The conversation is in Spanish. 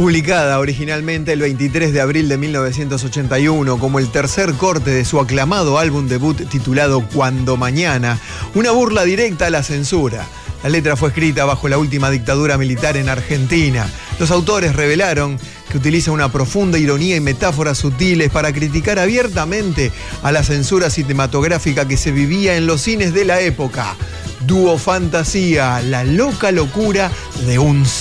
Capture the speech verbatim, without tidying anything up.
Publicada originalmente el veintitrés de abril de mil novecientos ochenta y uno como el tercer corte de su aclamado álbum debut titulado Cuando Mañana, una burla directa a la censura. La letra fue escrita bajo la última dictadura militar en Argentina. Los autores revelaron que utiliza una profunda ironía y metáforas sutiles para criticar abiertamente a la censura cinematográfica que se vivía en los cines de la época. Dúo Fantasía, la loca locura de un